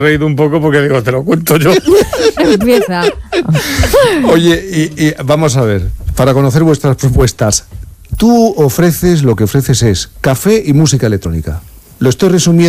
reído un poco porque digo, te lo cuento yo. Empieza. Oye, y vamos a ver, para conocer vuestras propuestas, tú ofreces, lo que ofreces es café y música electrónica. Lo estoy resumiendo.